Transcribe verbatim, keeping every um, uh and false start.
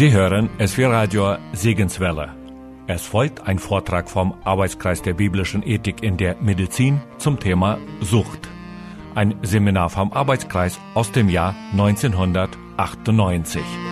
Sie hören S V Radio Segenswelle. Es folgt ein Vortrag vom Arbeitskreis der biblischen Ethik in der Medizin zum Thema Sucht. Ein Seminar vom Arbeitskreis aus dem Jahr neunzehnhundertachtundneunzig.